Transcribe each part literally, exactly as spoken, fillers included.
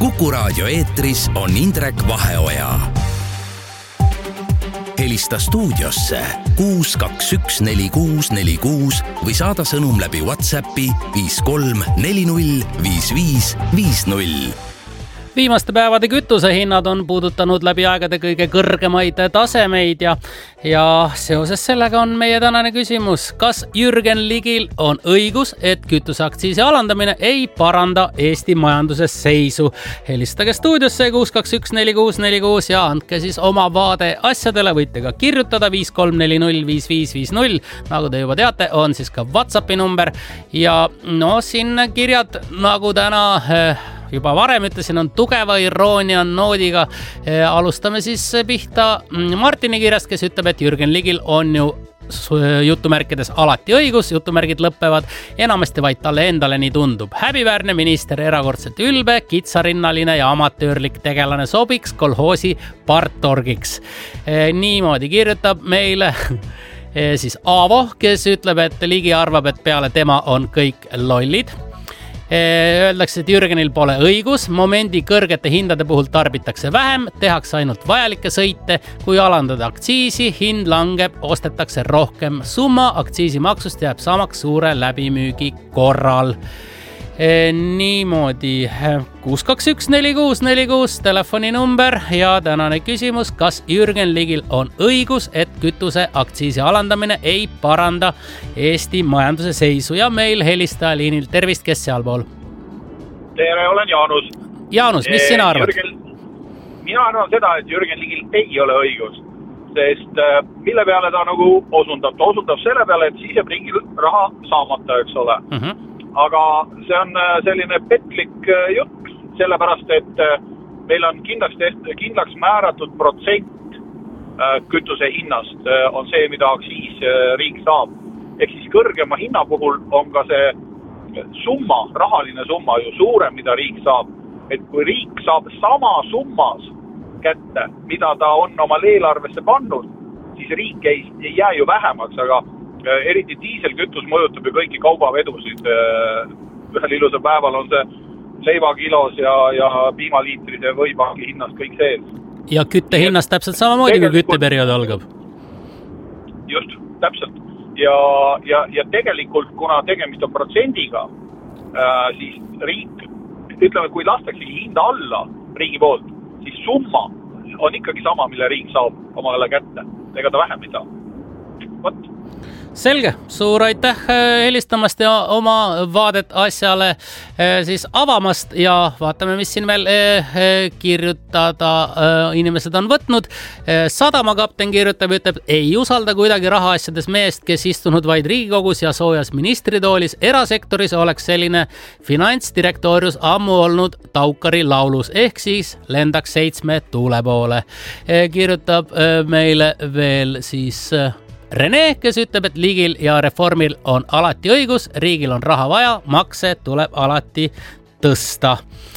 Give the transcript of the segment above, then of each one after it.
Kuku Raadio eetris on Indrek Vaheoja. Helista stuudiosse kuus kaks üks neli kuus neli kuus või saada sõnum läbi WhatsAppi viis kolm neli null viis viis viis null. Viimaste päevade kütusehinnad on puudutanud läbi aegade kõige kõrgemaid tasemeid ja, ja seoses sellega on meie tänane küsimus. Kas Jürgen Ligil on õigus, et kütuseaktsiisi alandamine ei paranda Eesti majanduses seisu? Helistage stuudiosse kuus kaks üks neli kuus neli kuus ja andke siis oma vaade asjadele. Võite ka kirjutada viis kolm neli null viis viis viis null. Nagu te juba teate, on siis ka WhatsAppi number ja no siin kirjad nagu täna... juba varem ütlesin, on tugeva iroonia noodiga. Alustame siis pihta Martini kirjast, kes ütleb, et Jürgen Ligil on ju jutumärkides alati õigus, jutumärgid lõppevad, enamasti vaid talle endale nii tundub. Häbiväärne minister, erakordselt ülbe, kitsarinnaline ja amatöörlik tegelane sobiks kolhoosi partorgiks. Niimoodi kirjutab meile siis Aavo, kes ütleb, et Ligi arvab, et peale tema on kõik lollid. Öeldakse, et Jürgenil pole õigus, momendi kõrgete hindade puhul tarbitakse vähem, tehakse ainult vajalikke sõite, kui alandada aktsiisi, hind langeb, ostetakse rohkem summa, aktsiisimaksust jääb samaks suure läbimüügi korral. Niimoodi kuus kaks üks neli kuus neli kuus telefoninumber ja tänane küsimus, kas Jürgen Ligil on õigus, et kütuse aktsiisi alandamine ei paranda Eesti majanduse seisu ja meil helistaja liinil. Tervist, kes sealpool? Tere, olen Jaanus. Jaanus, mis sina arvad? Jürgen, mina arvan seda, et Jürgen Ligil ei ole õigus, sest mille peale ta nagu osundab? Ta osundab selle peale, et siis jääb riigil raha saamata, eks ole. Uh-huh. Aga see on selline petlik jutt, sellepärast, et meil on kindlaks, teht, kindlaks määratud protsent kütuse hinnast on see, mida aktsiis riik saab. Ehk siis kõrgema hinna puhul on ka see summa, rahaline summa ju suurem, mida riik saab. Et kui riik saab sama summas kätte, mida ta on oma eelarvesse pannud, siis riik ei, ei jää ju vähemaks, aga eriti diiselkütus mõjutab ju kõiki kaubavedusid. Ühel ilusal päeval on see leivakilos ja, ja piimaliitris ja võibangi hinnast kõik sees. Ja kütte hinnast täpselt samamoodi, kui kütteperiood algab. Just, täpselt. Ja, ja, ja tegelikult, kuna tegemist on protsendiga, siis riik, ütleme, kui lastaksegi hinda alla riigi poolt, siis summa on ikkagi sama, mille riik saab omale kätte. Ega ta vähem ei saa. Võt. Selge, suur aitäh helistamast ja oma vaadet asjale siis avamast ja vaatame, mis siin veel kirjutada inimesed on võtnud. Sadamakapten kirjutab, ütleb, ei usalda kuidagi rahaasjades meest, kes istunud vaid Riigikogus ja soojas ministritoolis. Erasektoris oleks selline finantsdirektoorius ammu olnud Taukari laulus, ehk siis lendaks seitsme tuule poole. Kirjutab meile veel siis Rene, kes ütleb, et Ligil ja Reformil on alati õigus, riigil on raha vaja, makse tuleb alati tõsta.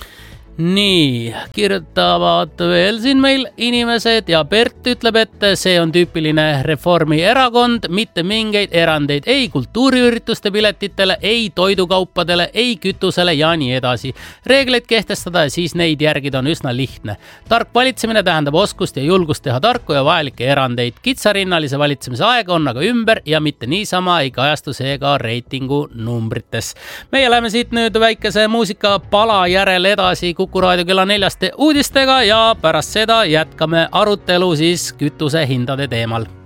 Nii, kirjutavad veel siin meil inimesed ja Bert ütleb, et see on tüüpiline Reformi erakond, mitte mingeid erandeid ei kultuuriürituste piletitele, ei toidukaupadele, ei kütusele ja nii edasi. Reegleid kehtestada ja siis neid järgida on üsna lihtne. Tark valitsemine tähendab oskust ja julgust teha tarku ja vajalikke erandeid. Kitsarinnalise valitsemise aeg on aga ümber ja mitte niisama ei kajastu seega reitingu numbrites. Meie läheme siit nüüd väikese muusikapala järel edasi Kuku Raadio kella neljaste uudistega ja pärast seda jätkame arutelu siis kütuse hindade teemal.